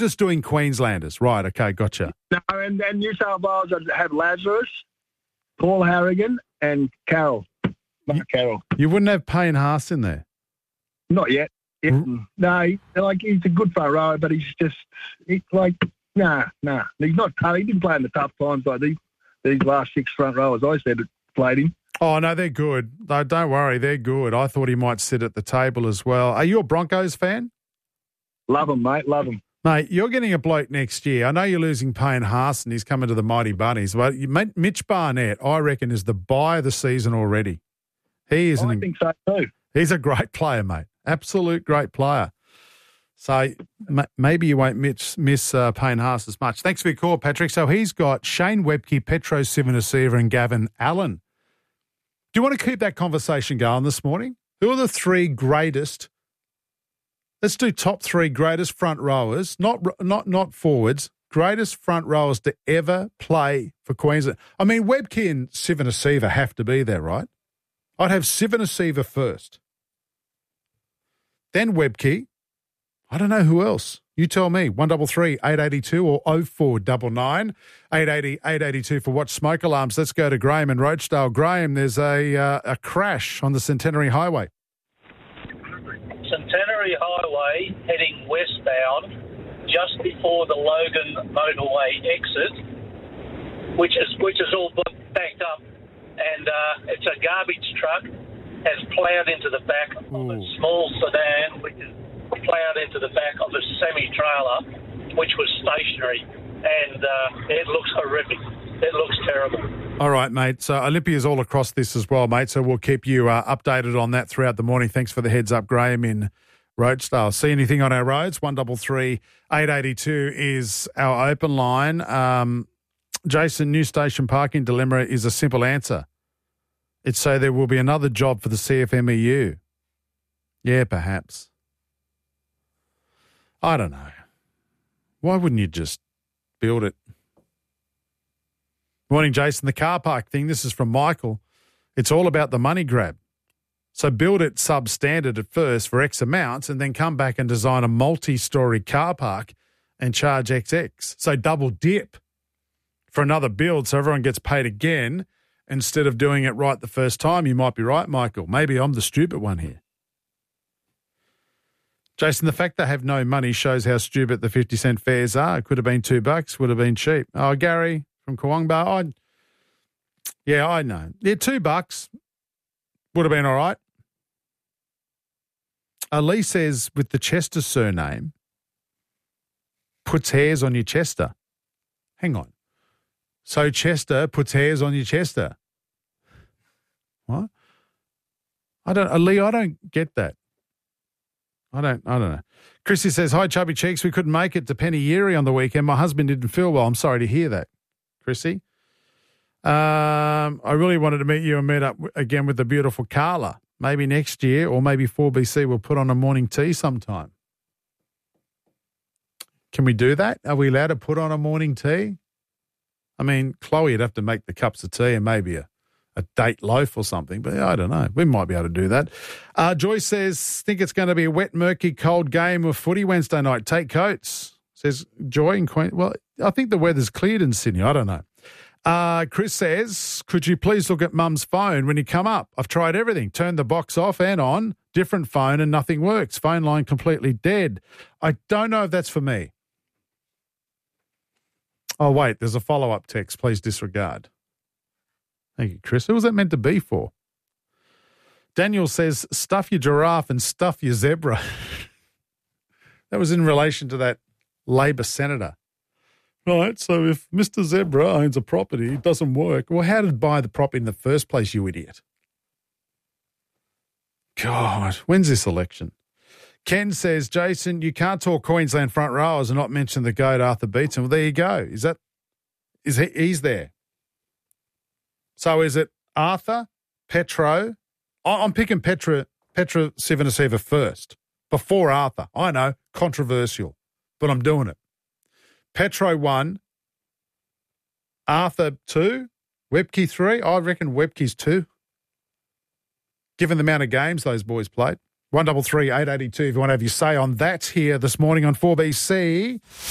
just doing Queenslanders. Right, okay, gotcha. No, and New South Wales have Lazarus, Paul Harrigan, and Carroll. Mark Carroll. You wouldn't have Payne Haas in there? Not yet. No, he's a good front rower, but he's nah. He's not tough. He didn't play in the tough times like these last 6 front rowers I said played him. Oh, no, they're good. No, don't worry, they're good. I thought he might sit at the table as well. Are you a Broncos fan? Love him, mate. Love him. Mate, you're getting a bloke next year. I know you're losing Payne Haas and he's coming to the Mighty Bunnies, but Mitch Barnett, I reckon, is the buy of the season already. I think so too. He's a great player, mate. Absolute great player. So maybe you won't miss Payne Haas as much. Thanks for your call, Patrick. So he's got Shane Webke, Petro Civoniceva and Gavin Allen. Do you want to keep that conversation going this morning? Who are the 3 greatest? Let's do top 3 greatest front rowers, not forwards, greatest front rowers to ever play for Queensland. I mean, Webke and Civoniceva have to be there, right? I'd have Civoniceva first. Then Webke. I don't know who else. You tell me. 133 882 or 0499 880 882 for Watch Smoke Alarms. Let's go to Graham in Rochedale. Graham, there's a crash on the Centenary Highway. Centenary Highway heading westbound just before the Logan motorway exit, which is all backed up, and it's a garbage truck has ploughed into the back of a small sedan, which is ploughed into the back of a semi-trailer, which was stationary, and it looks horrific. It looks terrible. All right, mate. So Olympia's all across this as well, mate. So we'll keep you updated on that throughout the morning. Thanks for the heads up, Graham in Rochedale. See anything on our roads? 133 882 is our open line. Jason, new station parking dilemma is a simple answer. It's so there will be another job for the CFMEU. Yeah, perhaps. I don't know. Why wouldn't you just build it? Morning, Jason. The car park thing, this is from Michael. It's all about the money grab. So build it substandard at first for X amounts and then come back and design a multi-storey car park and charge XX. So double dip for another build so everyone gets paid again instead of doing it right the first time. You might be right, Michael. Maybe I'm the stupid one here. Jason, the fact they have no money shows how stupid the 50-cent fares are. It could have been $2, would have been cheap. Oh, Gary from Kawangba, I know. Yeah, $2 would have been all right. Lee says, with the Chester surname, puts hairs on your Chester. Hang on. So Chester puts hairs on your Chester. What? Lee, I don't get that. I don't know. Chrissy says, hi, Chubby Cheeks. We couldn't make it to Penny on the weekend. My husband didn't feel well. I'm sorry to hear that, Chrissy. I really wanted to meet you and meet up again with the beautiful Carla. Maybe next year, or maybe 4BC will put on a morning tea sometime. Can we do that? Are we allowed to put on a morning tea? I mean, Chloe would have to make the cups of tea and maybe a date loaf or something, but I don't know. We might be able to do that. Joyce says, think it's going to be a wet, murky, cold game of footy Wednesday night. Take coats, says Joy in Queen. Well, I think the weather's cleared in Sydney. I don't know. Chris says, could you please look at Mum's phone when you come up? I've tried everything. Turned the box off and on, different phone, and nothing works. Phone line completely dead. I don't know if that's for me. Oh, wait, there's a follow-up text. Please disregard. Thank you, Chris. Who was that meant to be for? Daniel says, stuff your giraffe and stuff your zebra. That was in relation to that Labor senator. Right, so if Mr. Zebra owns a property, it doesn't work. Well, how did buy the property in the first place, you idiot? God, when's this election? Ken says, Jason, you can't talk Queensland front rowers and not mention the GOAT Arthur Beetson. Well, there you go. He's there. So is it Arthur, Petro? I'm picking Petro Civoniceva first, before Arthur. I know, controversial, but I'm doing it. Petro 1, Arthur 2, Webke 3. I reckon Webke's 2, given the amount of games those boys played. 133 882 if you want to have your say on that here this morning on 4BC.